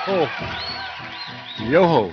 ho. Yo-ho.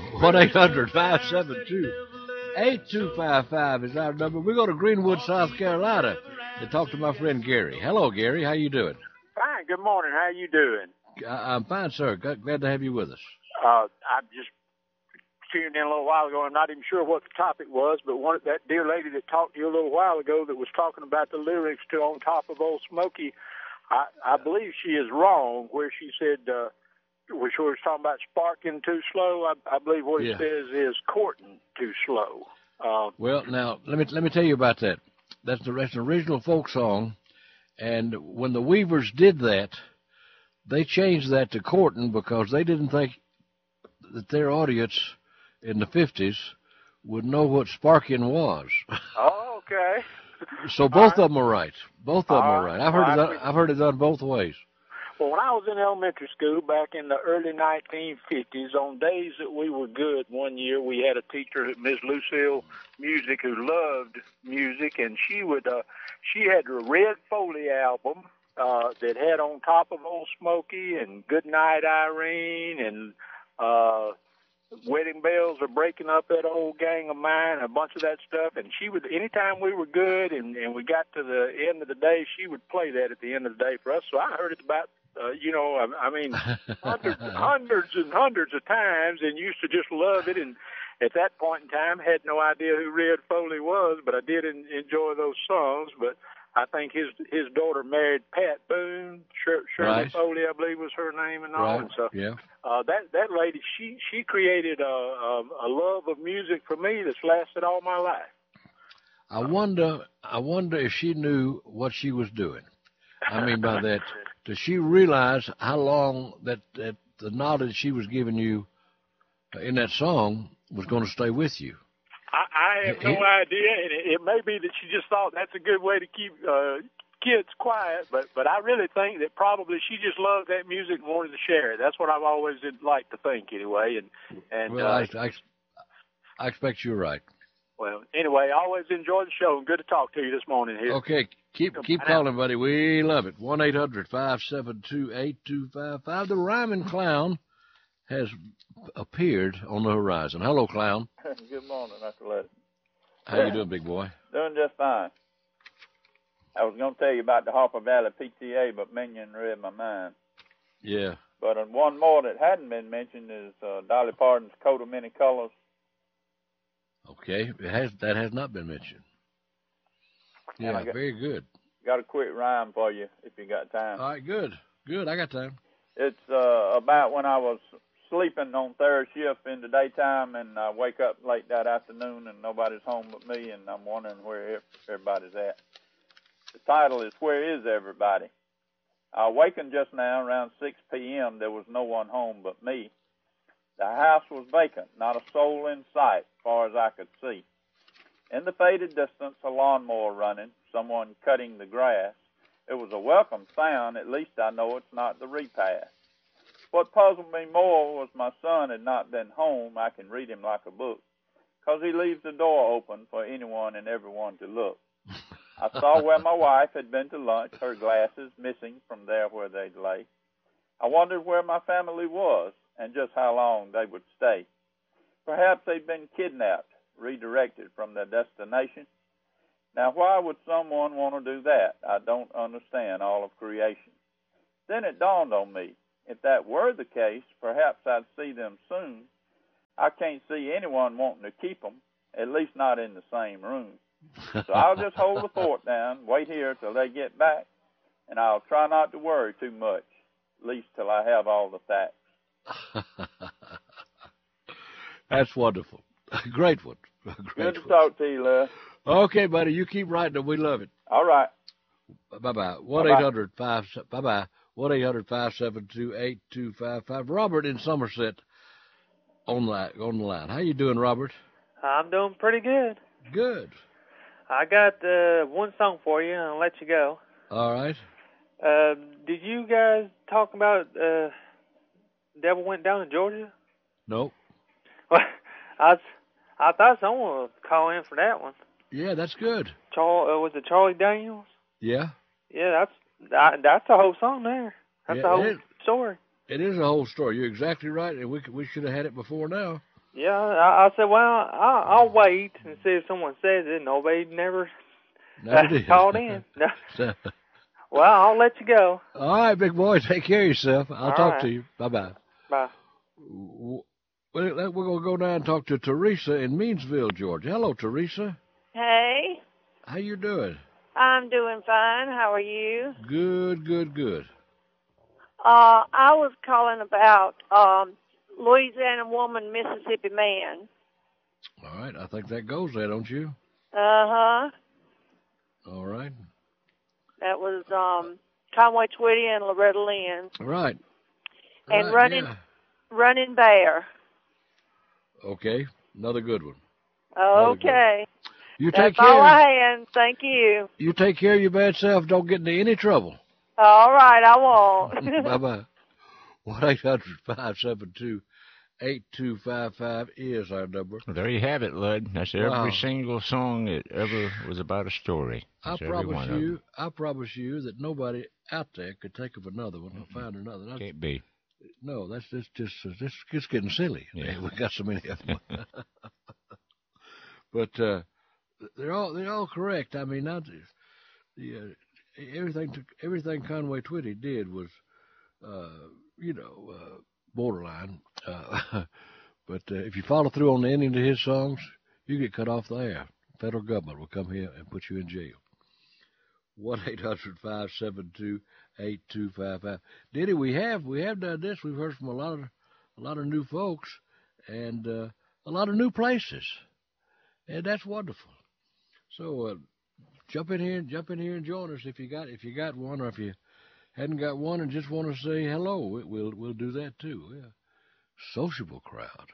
1-800-572-8255 is our number. We go to Greenwood, South Carolina to talk to my friend Gary. Hello, Gary. How you doing? Fine. Good morning. How you doing? I'm fine, sir. Glad to have you with us. I just tuned in a little while ago. I'm not even sure what the topic was, but that dear lady that talked to you a little while ago that was talking about the lyrics to On Top of Old Smoky, I believe she is wrong where she said, where she was talking about sparking too slow. I believe what it says is courting too slow. Well, now, let me tell you about that. That's an original folk song, and when the Weavers did that, they changed that to courting because they didn't think that their audience in the 50s would know what sparking was. Oh, okay. So both of them are right. Both of them are right. I've heard it done both ways. Well, when I was in elementary school back in the early 1950s, on days that we were good, one year we had a teacher, Miss Lucille Music, who loved music, and she had a Red Foley album that had On Top of Old Smoky and Good Night Irene and Wedding Bells Are Breaking Up That Old Gang of Mine, a bunch of that stuff. And she would, anytime we were good and we got to the end of the day, she would play that at the end of the day for us. So I heard it about, hundreds and hundreds of times and used to just love it. And at that point in time, had no idea who Red Foley was, but I did enjoy those songs. But I think his daughter married Pat Boone, Shirley Foley, I believe was her name, and all. And so that lady, she created a love of music for me that's lasted all my life. I wonder if she knew what she was doing. I mean by that, does she realize how long that the knowledge she was giving you in that song was going to stay with you? I have no idea, and it may be that she just thought that's a good way to keep kids quiet, but I really think that probably she just loved that music and wanted to share it. That's what I've always liked to think, anyway. And well, I expect you're right. Well, anyway, I always enjoy the show, and good to talk to you this morning here. Okay, keep calling, buddy. We love it. 1-800-572-8255. The Rhyming Clown has appeared on the horizon. Hello, Clown. Good morning, Mr. Letty. How you doing, big boy? Doing just fine. I was going to tell you about the Harper Valley PTA, but Minion read my mind. Yeah. But one more that hadn't been mentioned is Dolly Parton's Coat of Many Colors. Okay, that has not been mentioned. Yeah, very good. Got a quick rhyme for you if you got time. All right, good. I got time. It's about when I was sleeping on third shift in the daytime, and I wake up late that afternoon, and nobody's home but me, and I'm wondering where everybody's at. The title is Where Is Everybody? I awakened just now around 6 p.m. There was no one home but me. The house was vacant, not a soul in sight, as far as I could see. In the faded distance, a lawnmower running, someone cutting the grass. It was a welcome sound. At least I know it's not the repast. What puzzled me more was my son had not been home. I can read him like a book, 'cause he leaves the door open for anyone and everyone to look. I saw where my wife had been to lunch, her glasses missing from there where they'd lay. I wondered where my family was and just how long they would stay. Perhaps they'd been kidnapped, redirected from their destination. Now, why would someone want to do that? I don't understand all of creation. Then it dawned on me, if that were the case, perhaps I'd see them soon. I can't see anyone wanting to keep them, at least not in the same room. So I'll just hold the fort down, wait here till they get back, and I'll try not to worry too much, at least till I have all the facts. That's wonderful. Great one. Good to talk to you, Les. Okay, buddy. You keep writing them. We love it. All right. Bye-bye. 1-800-572-8255. Robert in Somerset on the line. How you doing, Robert? I'm doing pretty good. Good. I got one song for you, and I'll let you go. All right. Did you guys talk about Devil Went Down in Georgia? Nope. Well, I thought someone would call in for that one. Yeah, that's good. Was it Charlie Daniels? Yeah. Yeah, that's the whole song there. That's the whole story. It is a whole story. You're exactly right, and we should have had it before now. Yeah, I said, well, I'll wait and see if someone says it. Nobody never did. called in. No. Well, I'll let you go. All right, big boy. Take care of yourself. I'll talk to you. Bye-bye. Bye. Well, we're going to go down and talk to Teresa in Meansville, Georgia. Hello, Teresa. Hey. How you doing? I'm doing fine. How are you? Good. I was calling about Louisiana woman, Mississippi man. All right. I think that goes there, don't you? Uh-huh. All right. That was Conway Twitty and Loretta Lynn. Right. And Running Bear. Okay. Another good one. Okay. You That's take care. all I had. Thank you. You take care of your bad self. Don't get into any trouble. All right, I won't. Bye-bye. 1-800-572-8255 is our number. Well, there you have it, Lud. That's every single song that ever was about a story. That's I promise you that nobody out there could think of another one or find another. Can't be. No, that's just getting silly. Yeah. We got so many of them. But they're all correct. I mean, not everything Conway Twitty did was, borderline. But if you follow through on the ending to his songs, you get cut off the air. Federal government will come here and put you in jail. 1-800-572-8255. Diddy, we have done this. We've heard from a lot of new folks and a lot of new places, and that's wonderful. So jump in here and join us if you got one, or if you hadn't got one and just want to say hello, we'll do that too. Yeah. Sociable crowd.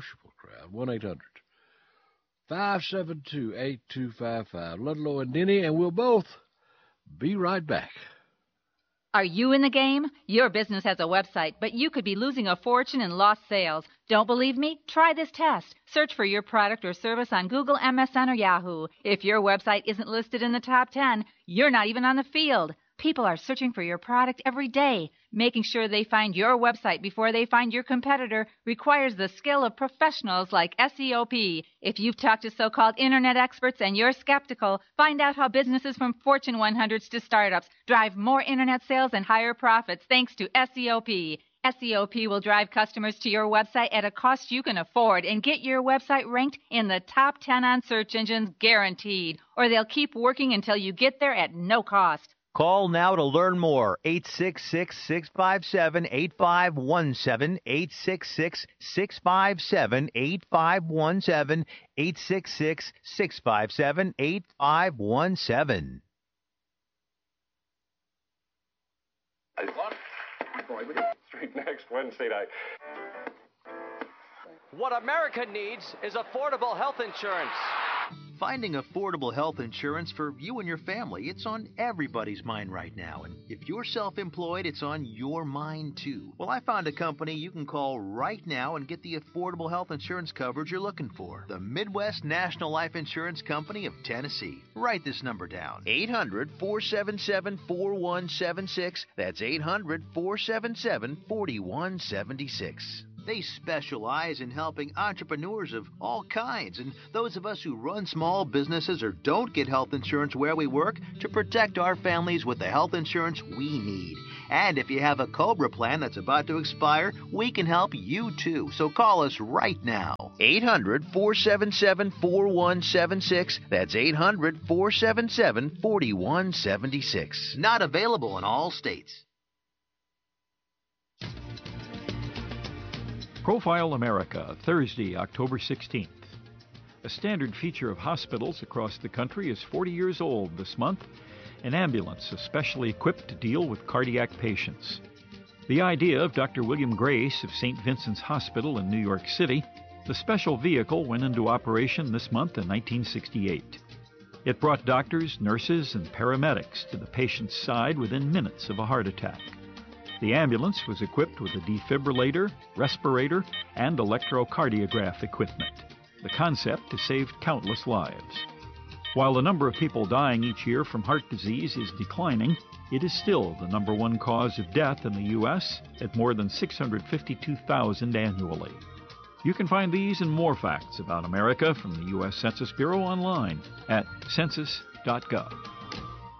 1-800-572-8255. Ludlow and Denny, and we'll both be right back. Are you in the game? Your business has a website, but you could be losing a fortune in lost sales. Don't believe me? Try this test. Search for your product or service on Google, MSN, or Yahoo. If your website isn't listed in the top 10, you're not even on the field. People are searching for your product every day. Making sure they find your website before they find your competitor requires the skill of professionals like SEOP. If you've talked to so-called internet experts and you're skeptical, find out how businesses from Fortune 100s to startups drive more internet sales and higher profits thanks to SEOP. SEOP will drive customers to your website at a cost you can afford and get your website ranked in the top 10 on search engines guaranteed, or they'll keep working until you get there at no cost. Call now to learn more. 866-657-8517. 866-657-8517. 866-657-8517. Street next Wednesday night. What America needs is affordable health insurance. Finding affordable health insurance for you and your family, it's on everybody's mind right now. And if you're self-employed, it's on your mind too. Well, I found a company you can call right now and get the affordable health insurance coverage you're looking for. The Midwest National Life Insurance Company of Tennessee. Write this number down. 800-477-4176. That's 800-477-4176. They specialize in helping entrepreneurs of all kinds and those of us who run small businesses or don't get health insurance where we work to protect our families with the health insurance we need. And if you have a COBRA plan that's about to expire, we can help you too. So call us right now. 800-477-4176. That's 800-477-4176. Not available in all states. Profile America, Thursday, October 16th. A standard feature of hospitals across the country is 40 years old this month, an ambulance especially equipped to deal with cardiac patients. The idea of Dr. William Grace of St. Vincent's Hospital in New York City, the special vehicle went into operation this month in 1968. It brought doctors, nurses, and paramedics to the patient's side within minutes of a heart attack. The ambulance was equipped with a defibrillator, respirator, and electrocardiograph equipment. The concept has saved countless lives. While the number of people dying each year from heart disease is declining, it is still the number one cause of death in the U.S. at more than 652,000 annually. You can find these and more facts about America from the U.S. Census Bureau online at census.gov.